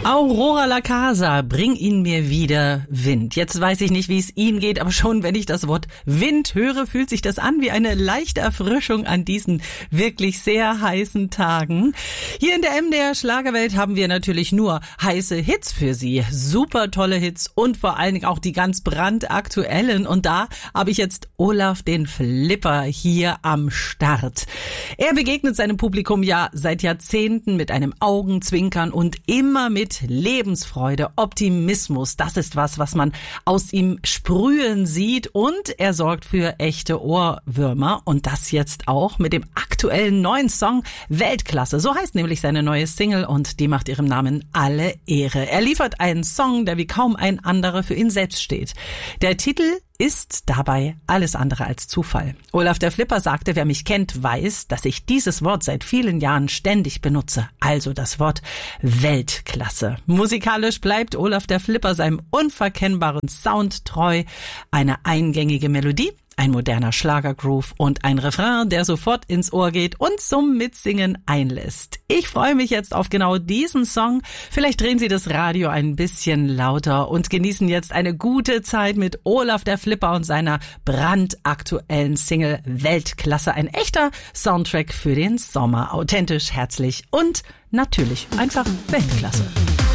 Aurora La Casa, bring ihn mir wieder Wind. Jetzt weiß ich nicht, wie es Ihnen geht, aber schon wenn ich das Wort Wind höre, fühlt sich das an wie eine leichte Erfrischung an diesen wirklich sehr heißen Tagen. Hier in der MDR Schlagerwelt haben wir natürlich nur heiße Hits für Sie. Super tolle Hits und vor allen Dingen auch die ganz brandaktuellen. Und da habe ich jetzt Olaf den Flipper hier am Start. Er begegnet seinem Publikum ja seit Jahrzehnten mit einem Augenzwinkern und immer mit Lebensfreude, Optimismus. Das ist was man aus ihm sprühen sieht, und er sorgt für echte Ohrwürmer, und das jetzt auch mit dem aktuellen neuen Song Weltklasse. So heißt nämlich seine neue Single, und die macht ihrem Namen alle Ehre. Er liefert einen Song, der wie kaum ein anderer für ihn selbst steht. Der Titel ist dabei alles andere als Zufall. Olaf der Flipper sagte, wer mich kennt, weiß, dass ich dieses Wort seit vielen Jahren ständig benutze. Also das Wort Weltklasse. Musikalisch bleibt Olaf der Flipper seinem unverkennbaren Sound treu. Eine eingängige Melodie, ein moderner Schlagergroove und ein Refrain, der sofort ins Ohr geht und zum Mitsingen einlässt. Ich freue mich jetzt auf genau diesen Song. Vielleicht drehen Sie das Radio ein bisschen lauter und genießen jetzt eine gute Zeit mit Olaf der Flipper und seiner brandaktuellen Single Weltklasse. Ein echter Soundtrack für den Sommer. Authentisch, herzlich und natürlich einfach Weltklasse.